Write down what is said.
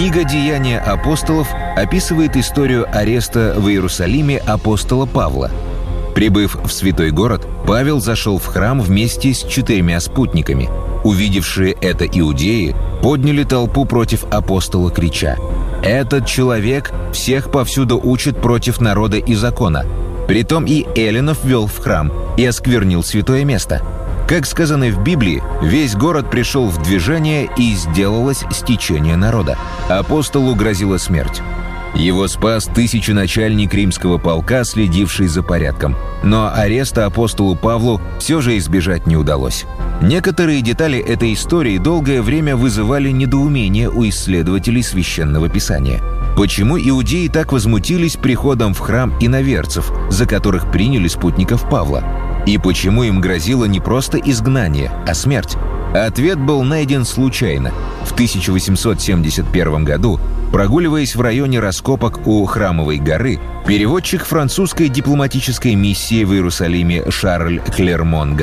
Книга «Деяния апостолов» описывает историю ареста в Иерусалиме апостола Павла. Прибыв в святой город, Павел зашел в храм вместе с 4 спутниками. Увидевшие это иудеи подняли толпу против апостола, крича: «Этот человек всех повсюду учит против народа и закона». Притом и эллинов ввел в храм и осквернил святое место. Как сказано в Библии, весь город пришел в движение и сделалось стечение народа. Апостолу грозила смерть. Его спас тысяченачальник римского полка, следивший за порядком. Но ареста апостолу Павлу все же избежать не удалось. Некоторые детали этой истории долгое время вызывали недоумение у исследователей Священного Писания. Почему иудеи так возмутились приходом в храм иноверцев, за которых приняли спутников Павла? И почему им грозило не просто изгнание, а смерть? Ответ был найден случайно. В 1871 году, прогуливаясь в районе раскопок у Храмовой горы, переводчик французской дипломатической миссии в Иерусалиме Шарль Клермон